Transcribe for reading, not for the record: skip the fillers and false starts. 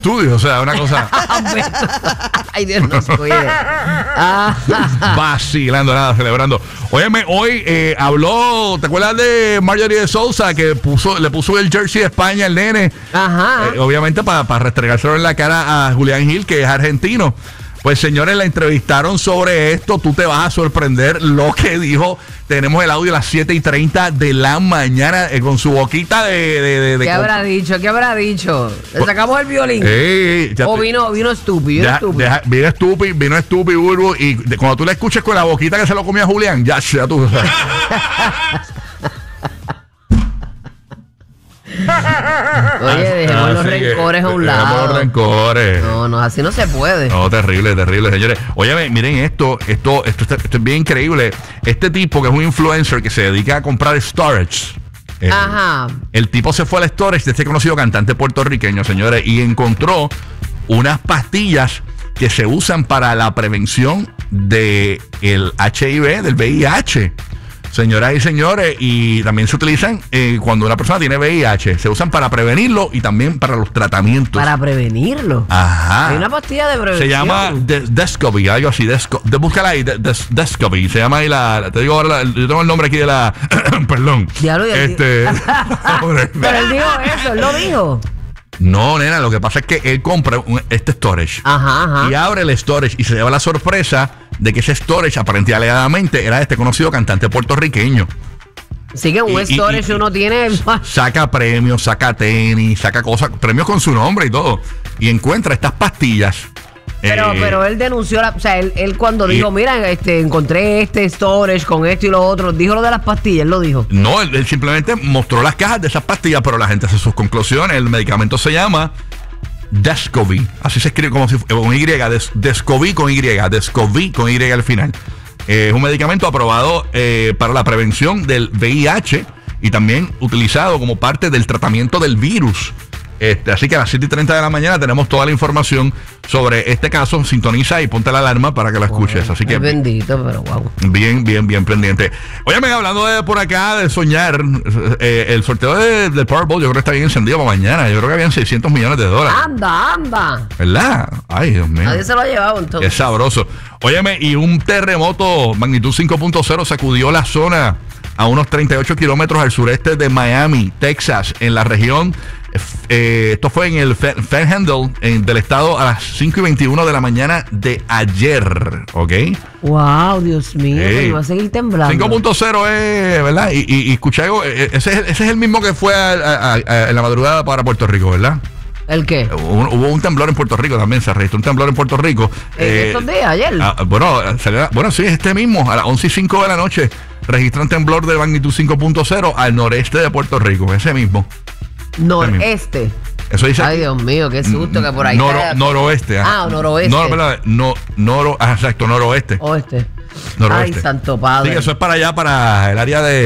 estudio, o sea, una cosa. Ay, Dios nos cuide. Vacilando, nada, celebrando. Óyeme, hoy habló, ¿te acuerdas de Marjorie de Sousa que le puso el jersey de España al nene? Ajá. Obviamente para restregárselo en la cara a Julián Gil, que es argentino. Pues señores, la entrevistaron sobre esto. Tú te vas a sorprender lo que dijo. Tenemos el audio a las 7:30 de la mañana con su boquita de ¿Qué habrá dicho? ¿Qué habrá dicho? ¿Le sacamos el violín? ¿O vino estúpido? Vino estúpido, Burbu. Y cuando tú le escuches con la boquita que se lo comía Julián, ya tú. Oye, dejemos los rencores a un lado. Dejemos los rencores. No, así no se puede. No, terrible, señores. Oye, miren esto es bien increíble. Este tipo que es un influencer que se dedica a comprar storage. Ajá. El tipo se fue al storage de este conocido cantante puertorriqueño, señores, y encontró unas pastillas que se usan para la prevención del HIV, del VIH. Señoras y señores, y también se utilizan cuando una persona tiene VIH. Se usan para prevenirlo y también para los tratamientos. ¿Para prevenirlo? Ajá. Hay una pastilla de prevención. Se llama Descovy, algo así. Búscala ahí, Descovy. Se llama ahí te digo ahora, yo tengo el nombre aquí de la... perdón. Pero él dijo eso, él lo dijo. No, nena, lo que pasa es que él compra este storage. Ajá. Y abre el storage y se lleva la sorpresa de que ese storage aparentemente alegadamente era de este conocido cantante puertorriqueño. Sí, que un storage uno tiene... Saca premios, saca tenis, saca cosas, premios con su nombre y todo. Y encuentra estas pastillas. Pero él denunció, o sea, él cuando dijo, mira, encontré este storage con esto y lo otro, dijo lo de las pastillas, él lo dijo. No, él simplemente mostró las cajas de esas pastillas, pero la gente hace sus conclusiones. El medicamento se llama Descovy, así se escribe como si con Y, Descovy con Y al final. Es un medicamento aprobado para la prevención del VIH y también utilizado como parte del tratamiento del virus. Así que a las 7:30 de la mañana tenemos toda la información sobre este caso. Sintoniza y ponte la alarma para que la escuches. Así que bendito, pero wow. Bien pendiente. Óyeme, hablando de por acá de soñar, el sorteo del Powerball yo creo que está bien encendido para mañana. Yo creo que habían $600 millones. Anda. ¿Verdad? Ay, Dios mío. Nadie se lo ha llevado entonces. Qué sabroso. Óyeme, y un terremoto magnitud 5.0 sacudió la zona a unos 38 kilómetros al sureste de Miami, Texas, en la región. Esto fue en el Panhandle del estado a las 5:21 de la mañana de ayer, ¿ok? Wow, Dios mío, va a seguir temblando. 5.0 es, ¿verdad? Y escuché algo, ese es el mismo que fue en la madrugada para Puerto Rico, ¿verdad? ¿El qué? Hubo un temblor en Puerto Rico también, se registró un temblor en Puerto Rico. ¿Estos días, ayer? Bueno, sí, este mismo, a las 11:05 de la noche, registran temblor de magnitud 5.0 al noreste de Puerto Rico, ese mismo. Noreste. Eso dice. Ay, Dios mío, qué susto que por ahí. Noroeste. Noroeste. Exacto, noroeste. Oeste. Noroeste. Ay, santo padre. Sí, eso es para allá, para el área de